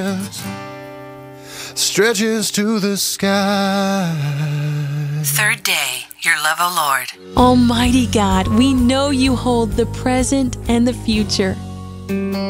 stretches to the sky. Third day, your love, O Lord. Almighty God, we know you hold the present and the future.